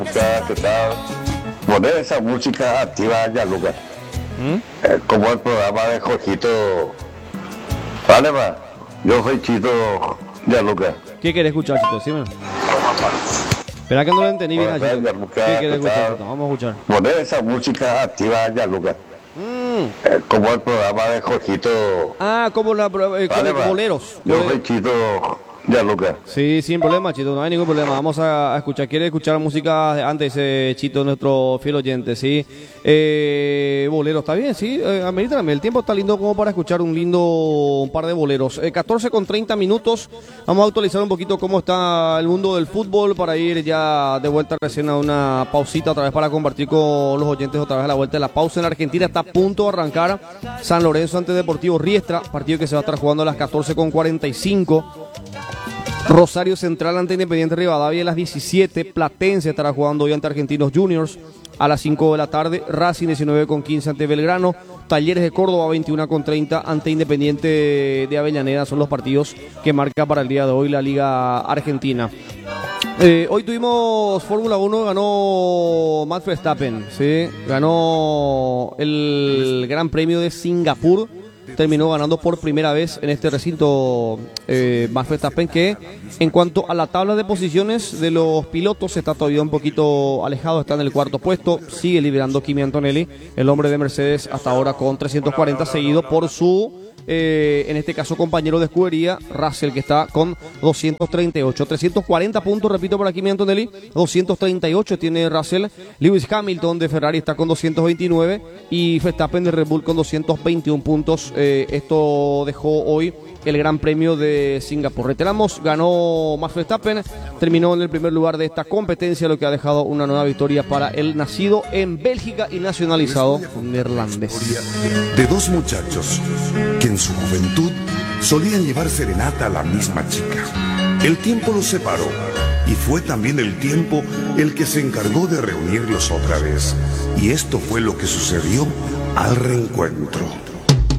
¿Qué tal? Poner esa música activa ya, Lucas. Como el programa de Jorgito. Vale, va. Yo soy Chito ya, Lucas. ¿Qué querés escuchar, Chito? Decímelo. Espera que no lo entendí bien, Chito. ¿Qué querés escuchar, Chito? Vamos a escuchar. Poner esa música activa ya, Lucas. Como el programa de Jorgito. Como Vale, boleros. Yo soy Chito ya, Lucas. Sí, sin problema, Chito, no hay ningún problema. Vamos a escuchar. ¿Quiere escuchar música de antes, Chito, nuestro fiel oyente? Sí. Boleros, ¿está bien? Sí. Amerita, el tiempo está lindo como para escuchar un par de boleros. 14 con 30 minutos. Vamos a actualizar un poquito cómo está el mundo del fútbol para ir ya de vuelta recién a una pausita otra vez para compartir con los oyentes otra vez a la vuelta de la pausa. En Argentina está a punto de arrancar San Lorenzo ante Deportivo Riestra, partido que se va a estar jugando a las 14 con 45. Rosario Central ante Independiente Rivadavia a las 17. Platense estará jugando hoy ante Argentinos Juniors a las 5 de la tarde. Racing 19 con 15 ante Belgrano. Talleres de Córdoba 21 con 30 ante Independiente de Avellaneda. Son los partidos que marca para el día de hoy la Liga Argentina. Hoy tuvimos Fórmula 1, ganó Max Verstappen, ¿sí? Ganó el Gran Premio de Singapur. Terminó ganando por primera vez en este recinto Max Verstappen, que en cuanto a la tabla de posiciones de los pilotos está todavía un poquito alejado, está en el cuarto puesto, sigue liderando Kimi Antonelli, el hombre de Mercedes hasta ahora con 340, seguido por su en este caso compañero de escudería Russell, que está con 238, 340 puntos, repito, para Kimi Antonelli, 238 tiene Russell. Lewis Hamilton de Ferrari está con 229 y Verstappen de Red Bull con 221 puntos. Esto dejó hoy el Gran Premio de Singapur. Reiteramos, ganó Max Verstappen, terminó en el primer lugar de esta competencia, lo que ha dejado una nueva victoria para el nacido en Bélgica y nacionalizado neerlandés. De dos muchachos que en su juventud solían llevar serenata a la misma chica. El tiempo los separó y fue también el tiempo el que se encargó de reunirlos otra vez. Y esto fue lo que sucedió al reencuentro.